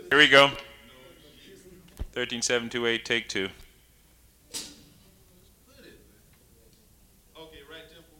Here we go. 13728, take two. Okay, right tempo.